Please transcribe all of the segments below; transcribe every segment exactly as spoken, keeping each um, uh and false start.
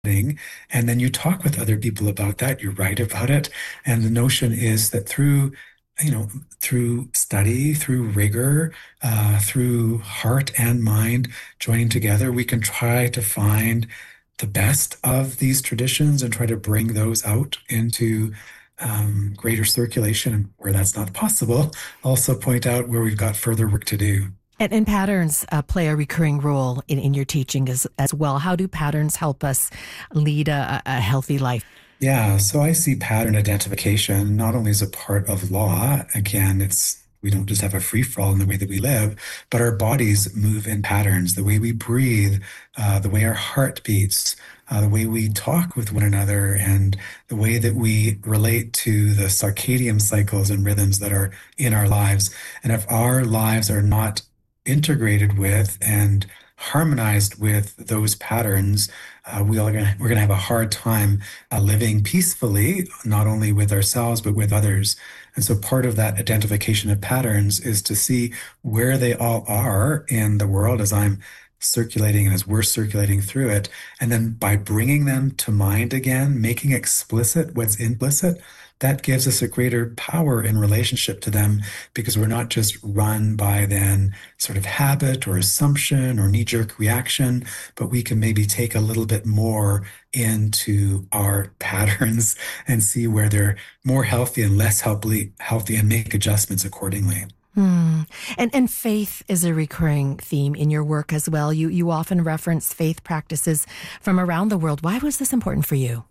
and then you talk with other people about that, you write about it. And the notion is that through, you know, through study, through rigor, uh, through heart and mind joining together, we can try to find the best of these traditions and try to bring those out into um, greater circulation. And where that's not possible, also point out where we've got further work to do. And, and patterns uh, play a recurring role in, in your teaching as, as well. How do patterns help us lead a, a healthy life? Yeah, so I see pattern identification not only as a part of law. Again, it's we don't just have a free for all in the way that we live, but our bodies move in patterns. The way we breathe, uh, the way our heart beats, uh, the way we talk with one another, and the way that we relate to the circadian cycles and rhythms that are in our lives. And if our lives are not integrated with and harmonized with those patterns, uh, we are gonna, we're going to have a hard time uh, living peacefully, not only with ourselves, but with others. And so part of that identification of patterns is to see where they all are in the world as I'm circulating and as we're circulating through it. And then by bringing them to mind again, making explicit what's implicit, that gives us a greater power in relationship to them, because we're not just run by then sort of habit or assumption or knee-jerk reaction, but we can maybe take a little bit more into our patterns and see where they're more healthy and less healthy, healthy and make adjustments accordingly. Hmm. And and faith is a recurring theme in your work as well. You you often reference faith practices from around the world. Why was this important for you?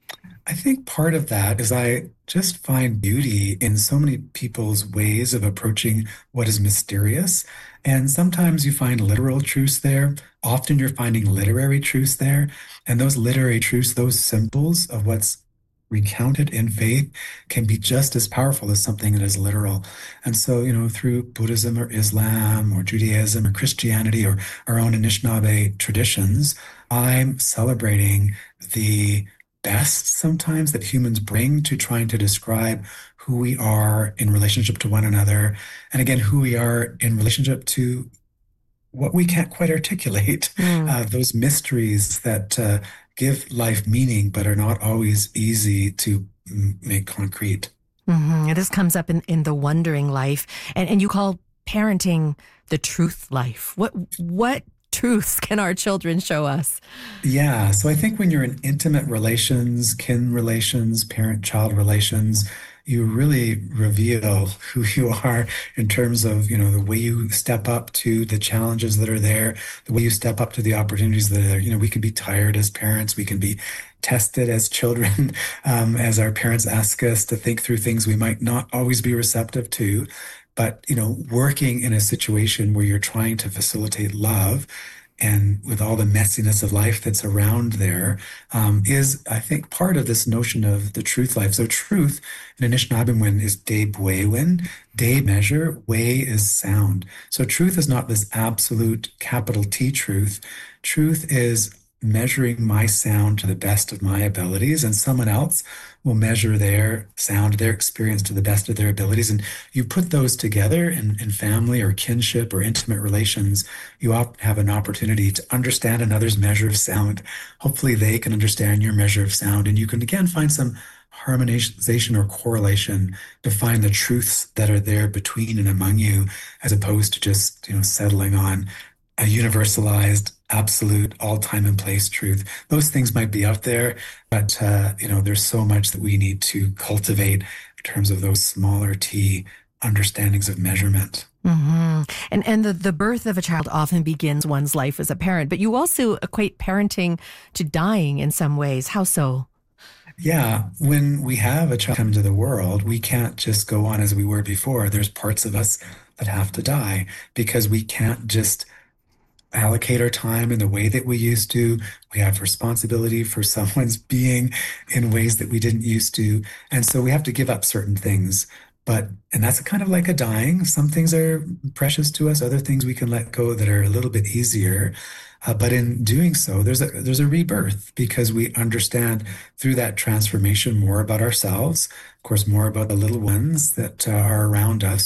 I think part of that is I just find beauty in so many people's ways of approaching what is mysterious. And sometimes you find literal truths there. Often you're finding literary truths there. And those literary truths, those symbols of what's recounted in faith, can be just as powerful as something that is literal. And so, you know, through Buddhism or Islam or Judaism or Christianity or our own Anishinaabe traditions, I'm celebrating the best sometimes that humans bring to trying to describe who we are in relationship to one another. And again, who we are in relationship to what we can't quite articulate, Mm. uh, those mysteries that uh, give life meaning, but are not always easy to m- make concrete. Mm-hmm. And this comes up in, in the wondering life, and and you call parenting the truth life. What what truths can our children show us? Yeah, so I think when you're in intimate relations, kin relations, parent-child relations, you really reveal who you are in terms of, you know, the way you step up to the challenges that are there, the way you step up to the opportunities that are there. You know, we can be tired as parents, we can be tested as children, um, as our parents ask us to think through things we might not always be receptive to. But, you know, working in a situation where you're trying to facilitate love and with all the messiness of life that's around there, um, is, I think, part of this notion of the truth life. So truth in Anishinaabemowin is Debwewin. De measure, way is sound. So truth is not this absolute capital T truth. Truth is measuring my sound to the best of my abilities, and someone else will measure their sound, their experience to the best of their abilities. And you put those together in, in family or kinship or intimate relations, you often have an opportunity to understand another's measure of sound. Hopefully they can understand your measure of sound, and you can again find some harmonization or correlation to find the truths that are there between and among you, as opposed to just, you know, settling on a universalized, absolute, all time and place truth. Those things might be out there, but uh, you know, there's so much that we need to cultivate in terms of those smaller T understandings of measurement. Mm-hmm. And and the, the birth of a child often begins one's life as a parent, but you also equate parenting to dying in some ways. How so? Yeah, when we have a child come to the world, we can't just go on as we were before. There's parts of us that have to die because we can't just allocate our time in the way that we used to. We have responsibility for someone's being in ways that we didn't used to. And so we have to give up certain things. But, and that's kind of like a dying. Some things are precious to us, other things we can let go that are a little bit easier. Uh, but in doing so, there's a there's a rebirth because we understand through that transformation more about ourselves, of course, more about the little ones that uh, are around us,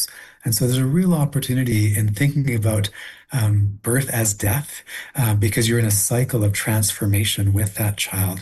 And so there's a real opportunity in thinking about um, birth as death, uh, because you're in a cycle of transformation with that child.